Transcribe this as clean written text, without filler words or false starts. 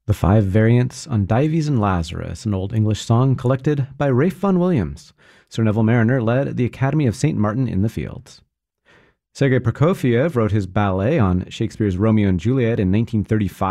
The Five Variants on Dives and Lazarus, an Old English song collected by Ralph Vaughan Williams. Sir Neville Marriner led the Academy of St. Martin in the fields. Sergei Prokofiev wrote his ballet on Shakespeare's Romeo and Juliet in 1935.